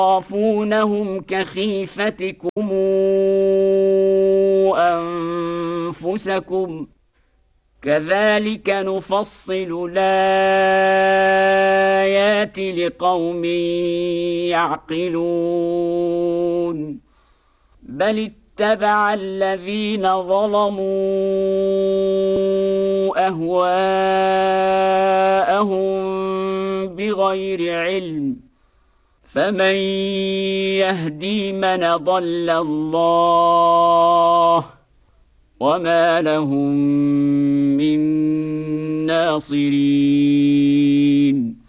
تخافونهم كخيفتكم أنفسكم كذلك نفصل الآيات لقوم يعقلون بل اتبع الذين ظلموا أهواءهم بغير علم فمن يهدي من ضل الله وما لهم من ناصرين